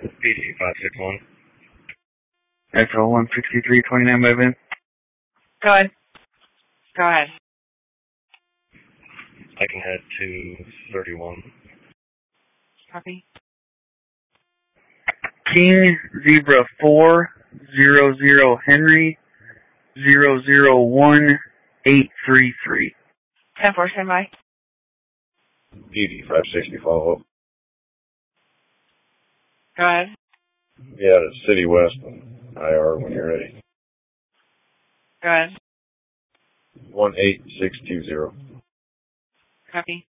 PD 561. Echo 16329 by Vince. Go ahead. Go ahead. I can head to 31. Copy. King Zebra 400 Henry 001833. 10-4, stand by. PD 560 follow up. Go ahead. Yeah, it's City West, IR when you're ready. Go ahead. 18620. Copy.